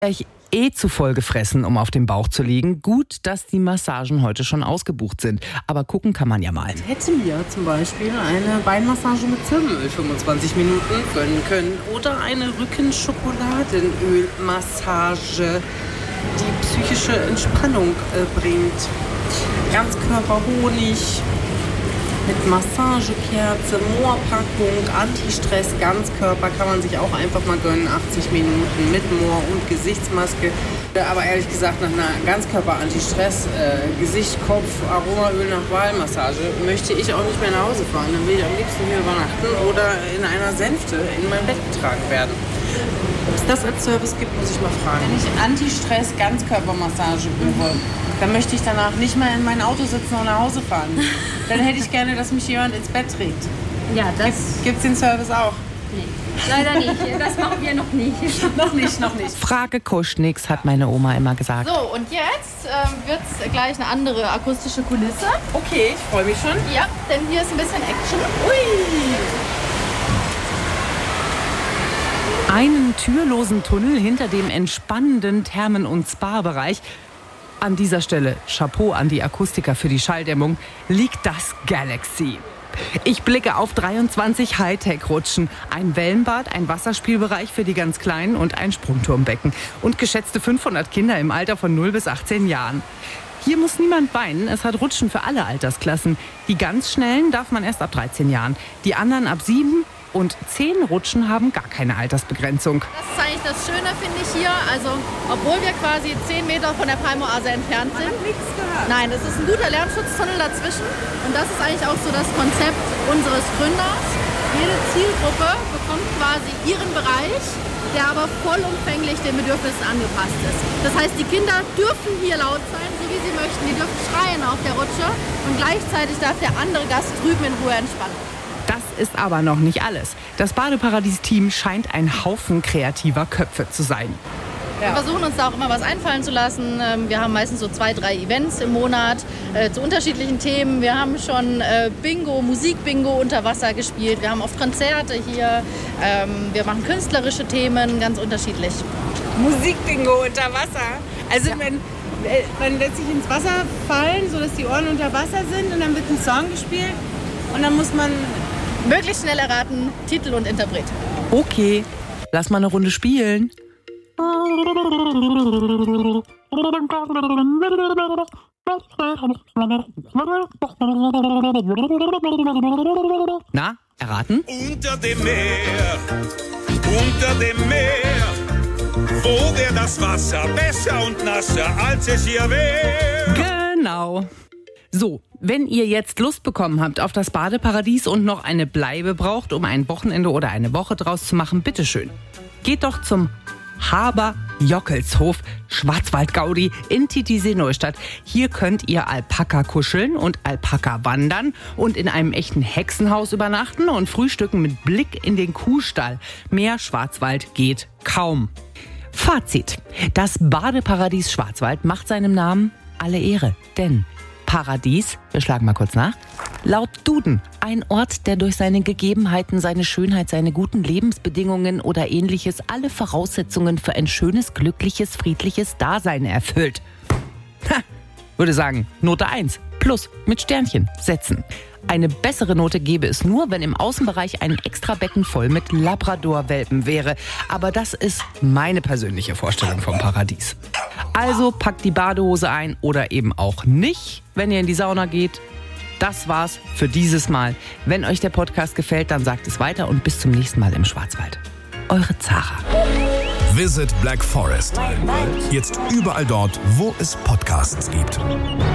Ich zu voll gefressen, um auf dem Bauch zu liegen. Gut, dass die Massagen heute schon ausgebucht sind. Aber gucken kann man ja mal. Ich hätte mir zum Beispiel eine Beinmassage mit Zirbenöl 25 Minuten gönnen können. Oder eine Rückenschokoladenölmassage, die psychische Entspannung bringt. Ganzkörperhonig mit Massagekerze, Moorpackung, Antistress, Ganzkörper kann man sich auch einfach mal gönnen. 80 Minuten mit Moor und Gesichtsmaske. Aber ehrlich gesagt, nach einer Ganzkörper-Antistress, Gesicht, Kopf, Aromaöl nach Wahlmassage, möchte ich auch nicht mehr nach Hause fahren. Dann will ich am liebsten hier übernachten oder in einer Sänfte in mein Bett getragen werden. Ob es das als Service gibt, muss ich mal fragen. Wenn ich Antistress Ganzkörpermassage buche, dann möchte ich danach nicht mehr in mein Auto sitzen und nach Hause fahren. Dann hätte ich gerne, dass mich jemand ins Bett trägt. Ja, das... Gibt's den Service auch? Nee, leider nicht. Das machen wir noch nicht. Noch nicht. Frage kostet nix, hat meine Oma immer gesagt. So, und jetzt wird's gleich eine andere akustische Kulisse. Okay, ich freue mich schon. Ja, denn hier ist ein bisschen Action. Ui! Einen türlosen Tunnel hinter dem entspannenden Thermen- und Spa-Bereich. An dieser Stelle Chapeau an die Akustiker für die Schalldämmung, liegt das Galaxy. Ich blicke auf 23 Hightech-Rutschen, ein Wellenbad, ein Wasserspielbereich für die ganz Kleinen und ein Sprungturmbecken. Und geschätzte 500 Kinder im Alter von 0 bis 18 Jahren. Hier muss niemand weinen, es hat Rutschen für alle Altersklassen. Die ganz Schnellen darf man erst ab 13 Jahren, die anderen ab 7 und 10 Rutschen haben gar keine Altersbegrenzung. Das ist eigentlich das Schöne, finde ich hier. Also, obwohl wir quasi 10 Meter von der Palmoase entfernt sind. Nichts gehört. Nein, es ist ein guter Lärmschutztunnel dazwischen. Und das ist eigentlich auch so das Konzept unseres Gründers. Jede Zielgruppe bekommt quasi ihren Bereich, der aber vollumfänglich den Bedürfnissen angepasst ist. Das heißt, die Kinder dürfen hier laut sein, so wie sie möchten. Die dürfen schreien auf der Rutsche. Und gleichzeitig darf der andere Gast drüben in Ruhe entspannen. Das ist aber noch nicht alles. Das Badeparadies-Team scheint ein Haufen kreativer Köpfe zu sein. Wir versuchen uns da auch immer was einfallen zu lassen. Wir haben meistens so 2, 3 Events im Monat zu unterschiedlichen Themen. Wir haben schon Bingo, Musikbingo unter Wasser gespielt. Wir haben oft Konzerte hier. Wir machen künstlerische Themen, ganz unterschiedlich. Musikbingo unter Wasser. Also man lässt sich ins Wasser fallen, sodass die Ohren unter Wasser sind und dann wird ein Song gespielt und dann muss man möglichst schnell erraten, Titel und Interpret. Okay, lass mal eine Runde spielen. Na, erraten? Unter dem Meer, wo wär das Wasser besser und nasser, als es hier wäre. Genau. So, wenn ihr jetzt Lust bekommen habt auf das Badeparadies und noch eine Bleibe braucht, um ein Wochenende oder eine Woche draus zu machen, bitteschön. Geht doch zum Haber-Jockelshof Schwarzwald-Gaudi in Titisee-Neustadt. Hier könnt ihr Alpaka kuscheln und Alpaka wandern und in einem echten Hexenhaus übernachten und frühstücken mit Blick in den Kuhstall. Mehr Schwarzwald geht kaum. Fazit: Das Badeparadies Schwarzwald macht seinem Namen alle Ehre, denn Paradies, wir schlagen mal kurz nach, laut Duden ein Ort, der durch seine Gegebenheiten, seine Schönheit, seine guten Lebensbedingungen oder ähnliches alle Voraussetzungen für ein schönes, glückliches, friedliches Dasein erfüllt. Würde sagen, Note 1, plus mit Sternchen setzen. Eine bessere Note gäbe es nur, wenn im Außenbereich ein Extrabecken voll mit Labrador-Welpen wäre. Aber das ist meine persönliche Vorstellung vom Paradies. Also packt die Badehose ein oder eben auch nicht, wenn ihr in die Sauna geht. Das war's für dieses Mal. Wenn euch der Podcast gefällt, dann sagt es weiter und bis zum nächsten Mal im Schwarzwald. Eure Zara. Visit Black Forest. Jetzt überall dort, wo es Podcasts gibt.